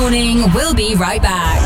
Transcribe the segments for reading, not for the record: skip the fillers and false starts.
morning. We'll be right back.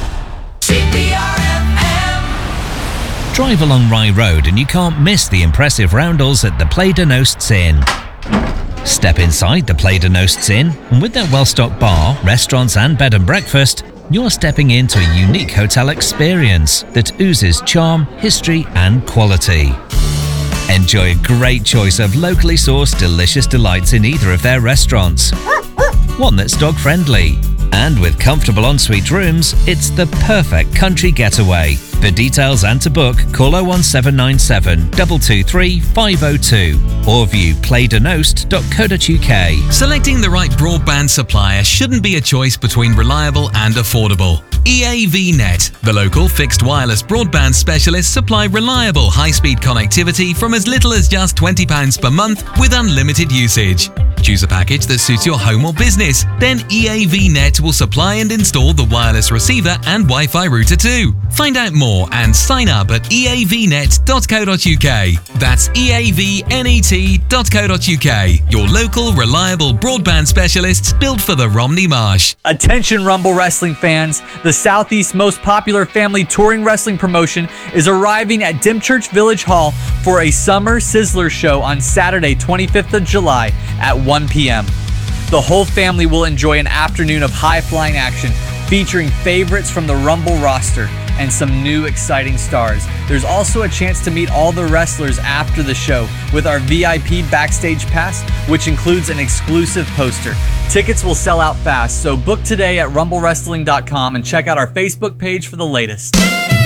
Drive along Rye Road and you can't miss the impressive roundels at the Play de Nosts Inn. Step inside the Play de Nosts Inn, and with their well-stocked bar, restaurants and bed and breakfast, you're stepping into a unique hotel experience that oozes charm, history and quality. Enjoy a great choice of locally sourced delicious delights in either of their restaurants. One that's dog-friendly. And with comfortable ensuite rooms, it's the perfect country getaway. For details and to book, call 01797 223 502 or view playdenost.co.uk. Selecting the right broadband supplier shouldn't be a choice between reliable and affordable. EAVnet, the local fixed wireless broadband specialists, supply reliable high-speed connectivity from as little as just £20 per month with unlimited usage. Choose a package that suits your home or business. Then EAVnet will supply and install the wireless receiver and Wi-Fi router too. Find out more and sign up at eavnet.co.uk. That's eavnet.co.uk. Your local, reliable broadband specialists built for the Romney Marsh. Attention Rumble Wrestling fans, the Southeast's most popular family touring wrestling promotion is arriving at Dymchurch Village Hall for a Summer Sizzler show on Saturday, 25th of July at 1 p.m. The whole family will enjoy an afternoon of high-flying action featuring favorites from the Rumble roster and some new exciting stars. There's also a chance to meet all the wrestlers after the show with our VIP backstage pass, which includes an exclusive poster. Tickets will sell out fast, so book today at rumblewrestling.com and check out our Facebook page for the latest.